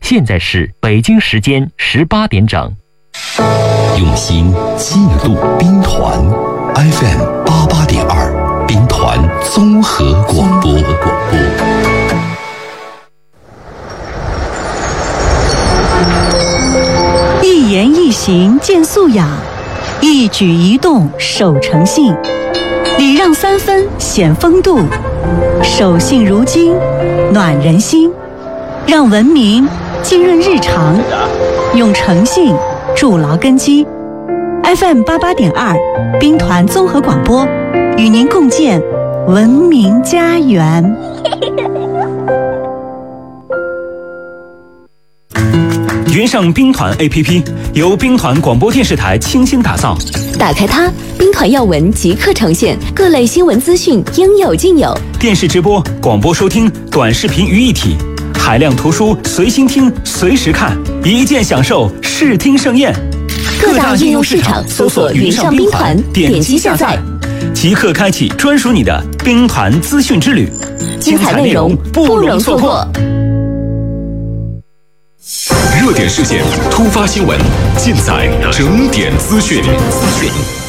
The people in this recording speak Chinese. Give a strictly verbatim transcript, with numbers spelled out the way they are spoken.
现在是北京时间十八点整。 用心记录兵团 F M 八八点二，兵团综合广播。 一言一行见素养，一举一动守诚信，礼让三分显风度，守信如金暖人心，让文明浸润日常，用诚信筑牢根基。 F M 八八点二，兵团综合广播，与您共建文明家园。 云上兵团 A P P 由兵团广播电视台倾心打造， 打开它，兵团要闻即刻呈现，各类新闻资讯应有尽有。 电视直播、广播收听、短视频于一体，海量图书随心听、随时看，一键享受视听盛宴。 各大应用市场搜索云上兵团，点击下载， 即刻开启专属你的兵团资讯之旅， 精彩内容不容错过。 热点事件、突发新闻，尽在整点资讯。